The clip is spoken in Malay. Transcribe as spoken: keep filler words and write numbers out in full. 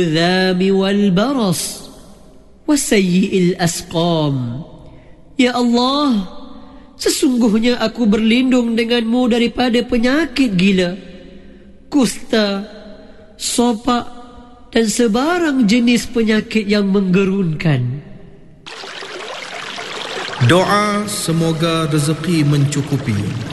الذام والبرص وسيء الأسقام. Ya Allah, sesungguhnya aku berlindung denganmu daripada penyakit gila, kusta, sopak dan sebarang jenis penyakit yang menggerunkan. Doa semoga rezeki mencukupi.